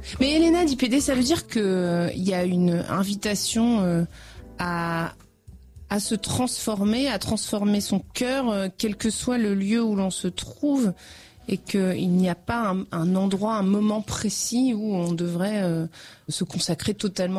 Mais Elena d'IPD, ça veut dire qu'il y a une invitation à se transformer, à transformer son cœur, quel que soit le lieu où l'on se trouve, et qu'il n'y a pas un endroit, un moment précis où on devrait se consacrer totalement